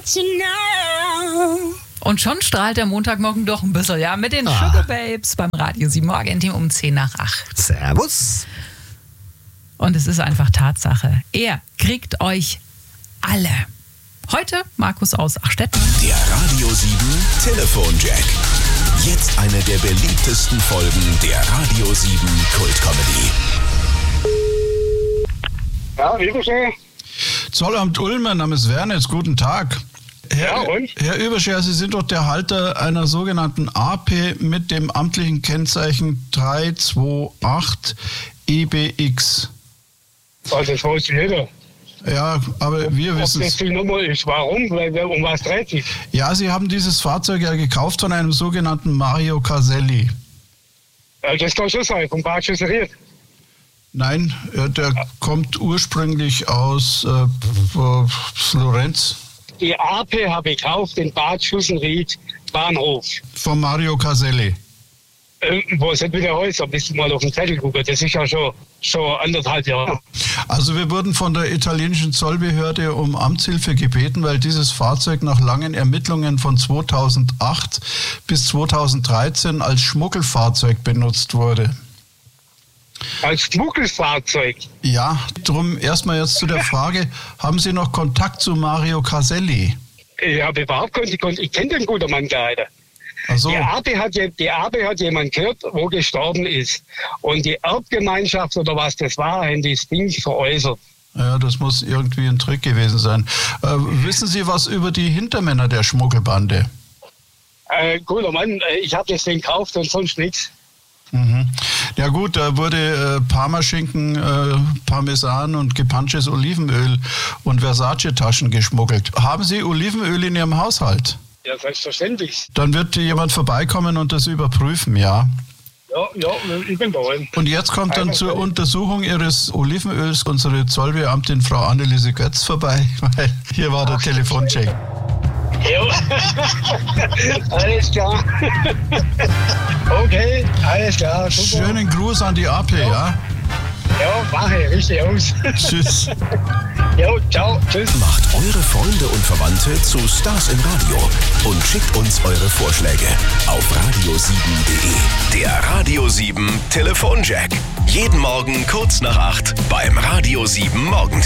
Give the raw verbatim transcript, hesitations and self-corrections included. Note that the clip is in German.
Und schon strahlt der Montagmorgen doch ein bisschen, ja, mit den Ah. Sugar Babes beim Radio sieben Morgenteam um zehn nach acht. Servus. Und es ist einfach Tatsache. Er kriegt euch alle. Heute Markus aus Achstetten. Der Radio sieben Telefonjack. Jetzt eine der beliebtesten Folgen der Radio sieben Kultcomedy. Ja, Überschee. Zollamt Ulm, mein Name ist Wernitz, guten Tag. Herr, Ja, und? Herr Überscher, Sie sind doch der Halter einer sogenannten A P mit dem amtlichen Kennzeichen drei zwei acht E B X. Also das weiß jeder. Ja, aber wir Ob wissen das es. die Nummer ist, warum? Weil, wer- um was dreht sich? Ja, Sie haben dieses Fahrzeug ja gekauft von einem sogenannten Mario Caselli. Ja, das kann schon sein, vom Bad Schüsseriert. Nein, äh, der kommt ursprünglich aus äh, P- Florenz, Die A P habe ich gekauft, den Bad Schussenried Bahnhof. von Mario Caselli. Äh, wo es nicht wieder heißt, bist du mal auf den Zettel gucken. Das ist ja schon, schon anderthalb Jahre. Also wir wurden von der italienischen Zollbehörde um Amtshilfe gebeten, weil dieses Fahrzeug nach langen Ermittlungen von zweitausendacht bis zweitausenddreizehn als Schmuggelfahrzeug benutzt wurde. Als Schmuggelfahrzeug. Ja, drum erstmal jetzt zu der Frage, haben Sie noch Kontakt zu Mario Caselli? Ich habe überhaupt keinen Kontakt. Ich kenne den guten Mann gerade. Also, Die A P hat, je- die A P hat jemand gehört, wo gestorben ist. Und die Erbgemeinschaft oder was das war, haben das Ding veräußert. ja, das muss irgendwie ein Trick gewesen sein. Äh, wissen Sie was über die Hintermänner der Schmuggelbande? Äh, guter Mann, äh, ich habe das Ding gekauft und sonst nichts. Mhm. Ja gut, da wurde äh, Parmaschinken, äh, Parmesan und gepanschtes Olivenöl und Versace-Taschen geschmuggelt. Haben Sie Olivenöl in Ihrem Haushalt? Ja, selbstverständlich. Dann wird jemand vorbeikommen und das überprüfen, ja. Ja, ja, ich bin da. Und jetzt kommt dann zur Untersuchung Ihres Olivenöls unsere Zollbeamtin Frau Anneliese Götz vorbei, weil hier war der Telefoncheck. Ja. Alles klar. Okay, alles klar. Super. Schönen Gruß an die A P, ja? Ja, mache ich richtig aus. Tschüss. Ja, ciao, tschüss. Macht eure Freunde und Verwandte zu Stars im Radio und schickt uns eure Vorschläge auf radio sieben punkt de. Der Radio sieben Telefonjack. Jeden Morgen kurz nach acht beim Radio sieben Morgen.